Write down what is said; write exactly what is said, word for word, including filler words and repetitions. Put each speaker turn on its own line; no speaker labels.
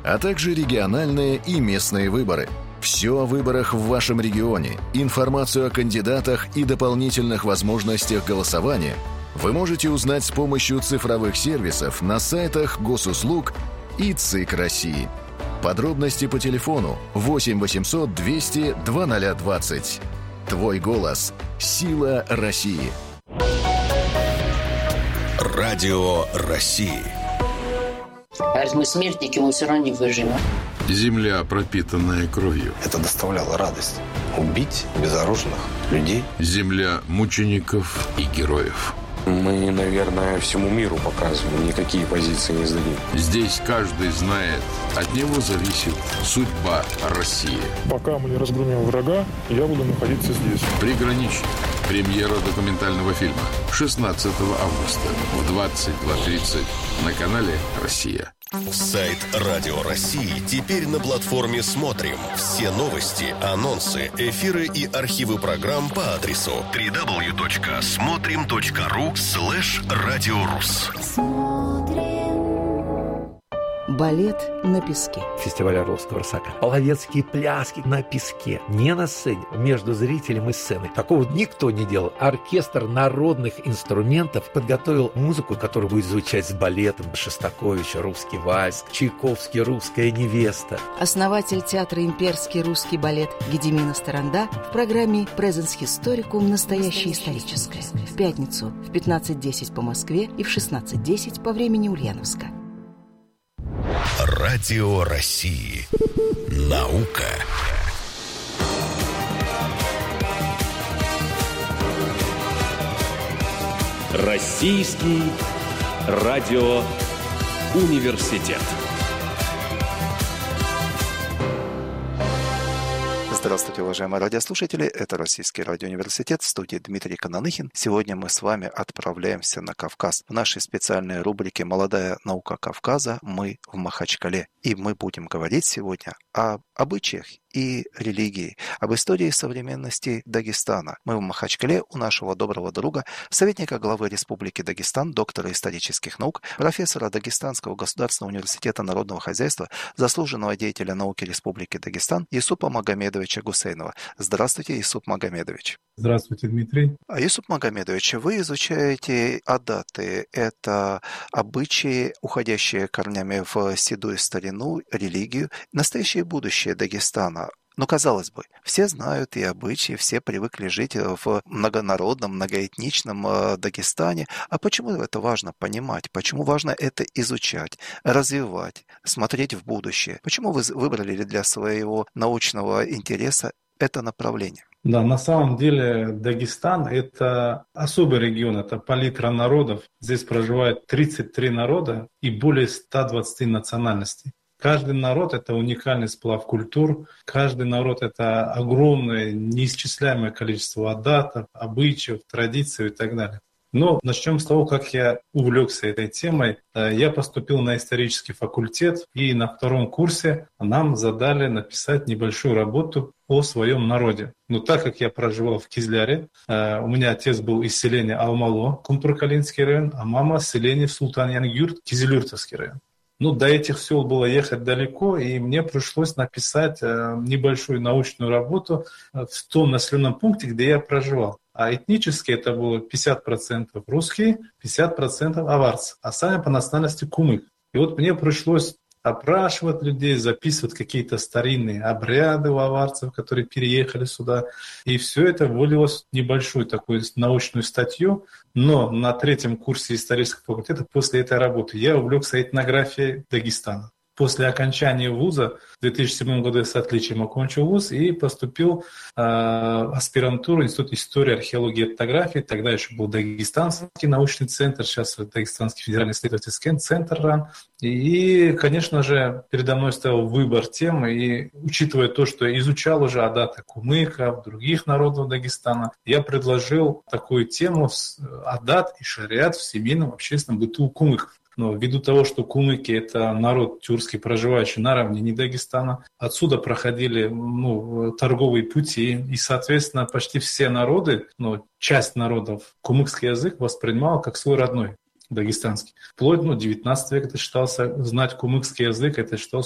а также региональные и местные выборы. Все о выборах в вашем регионе, информацию о кандидатах и дополнительных возможностях голосования вы можете узнать с помощью цифровых сервисов на сайтах Госуслуг и ЦИК России. Подробности по телефону восемь восемьсот двести двадцать двадцать. Твой голос. Сила России.
Радио России.
А если мы смертники, мы все равно не выживем.
Земля, пропитанная кровью.
Это доставляло радость. Убить безоружных людей.
Земля мучеников и героев.
Мы, наверное, всему миру показываем, никакие позиции не сдадим.
Здесь каждый знает, от него зависит судьба России.
Пока мы не разгромим врага, я буду находиться здесь.
Приграничье. Премьера документального фильма шестнадцатого августа в двадцать два тридцать на канале «Россия».
Сайт Радио России теперь на платформе «Смотрим». Все новости, анонсы, эфиры и архивы программ по адресу дабл ю дабл ю дабл ю точка смотрим точка ру слэш радиорус.
Балет на песке.
Фестиваль Орловского рысака. Половецкие пляски на песке. Не на сцене, между зрителем и сценой. Такого никто не делал. Оркестр народных инструментов подготовил музыку, которая будет звучать с балетом. Шостакович, русский вальс, Чайковский, русская невеста.
Основатель театра «Имперский русский балет» Гедимина Старанда в программе «Презенс Historicum. Настоящее историческое». В пятницу в пятнадцать десять по Москве и в шестнадцать десять по времени Ульяновска.
Радио России. Наука.
Российский радиоуниверситет.
Здравствуйте, уважаемые радиослушатели. Это Российский радиоуниверситет, в студии Дмитрий Кананыхин. Сегодня мы с вами отправляемся на Кавказ. В нашей специальной рубрике «Молодая наука Кавказа» мы в Махачкале. И мы будем говорить сегодня о обычаях и религии, об истории современности Дагестана. Мы в Махачкале у нашего доброго друга, советника главы Республики Дагестан, доктора исторических наук, профессора Дагестанского государственного университета народного хозяйства, заслуженного деятеля науки Республики Дагестан Юсупа Магомедовича Гусейнова. Здравствуйте, Юсуп Магомедович.
Здравствуйте, Дмитрий.
Юсуп Магомедович, вы изучаете адаты. Это обычаи, уходящие корнями в седую старину, религию, настоящее и будущее Дагестана. Но, казалось бы, все знают и обычаи, все привыкли жить в многонародном, многоэтничном Дагестане. А почему это важно понимать? Почему важно это изучать, развивать, смотреть в будущее? Почему вы выбрали для своего научного интереса это направление?
Да, на самом деле Дагестан – это особый регион, это палитра народов. Здесь проживает тридцать три народа и более ста двадцати национальностей. Каждый народ – это уникальный сплав культур, каждый народ – это огромное, неисчисляемое количество адатов, обычаев, традиций и так далее. Но начнем с того, как я увлекся этой темой. Я поступил на исторический факультет, и на втором курсе нам задали написать небольшую работу о своем народе. Но так как я проживал в Кизляре, у меня отец был из селения Алмало, Кумтуркалинский район, а мама из селения Султан-Янгюрт, Кизилюртовский район. Ну, до этих сел было ехать далеко, и мне пришлось написать небольшую научную работу в том населенном пункте, где я проживал. А этнически это было пятьдесят процентов русские, пятьдесят процентов аварцы, а сами по национальности кумык. И вот мне пришлось опрашивать людей, записывать какие-то старинные обряды у аварцев, которые переехали сюда. И все это вылилось в небольшую такую научную статью. Но на третьем курсе исторического факультета после этой работы я увлекся этнографией Дагестана. После окончания вуза в две тысячи седьмом году я с отличием окончил вуз и поступил э, в аспирантуру Институт истории, археологии и этнографии. Тогда еще был Дагестанский научный центр, сейчас Дагестанский федеральный исследовательский центр РАН. И, конечно же, передо мной стоял выбор тем, и учитывая то, что я изучал уже адаты кумыков, других народов Дагестана, я предложил такую тему адат и шариат в семейном общественном быту кумыков. Но ввиду того, что кумыки – это народ тюркский, проживающий на равнине Дагестана, отсюда проходили ну, торговые пути, и, соответственно, почти все народы, ну, часть народов, кумыкский язык воспринимал как свой родной, дагестанский. Вплоть до ну, девятнадцатого века это считался, знать кумыкский язык, это считалось